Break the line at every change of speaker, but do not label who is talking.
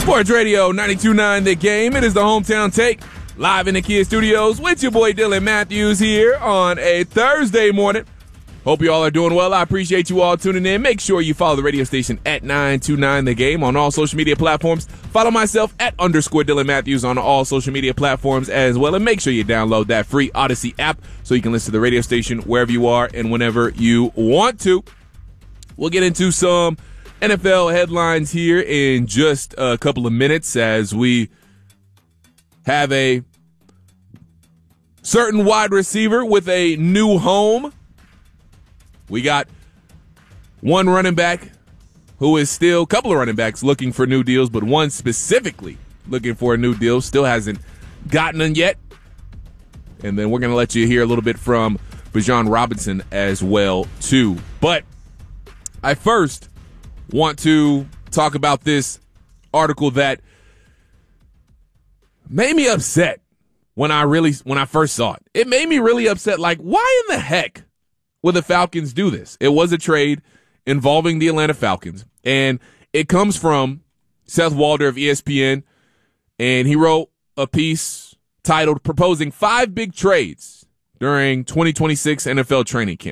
Sports Radio 92.9 The Game. It is the Hometown Take, live in the Kia Studios with your boy Dylan Matthews here on a Thursday morning. Hope you all are doing well. I appreciate you all tuning in. Make sure you follow the radio station at 929 The Game on all social media platforms. Follow myself at _Dylan Matthews on all social media platforms as well. And make sure you download that free Odyssey app so you can listen to the radio station wherever you are and whenever you want to. We'll get into some NFL headlines here in just a couple of minutes as we have a certain wide receiver with a new home. We got one running back who is still, a couple of running backs looking for new deals, but one specifically looking for a new deal, still hasn't gotten them yet. And then we're going to let you hear a little bit from Bijan Robinson as well, too. But I first want to talk about this article that made me upset when I first saw it. It made me really upset. Like, why in the heck would the Falcons do this? It was a trade involving the Atlanta Falcons, and it comes from Seth Walder of ESPN, and he wrote a piece titled "Proposing 5 Big Trades During 2026 NFL Training Camp."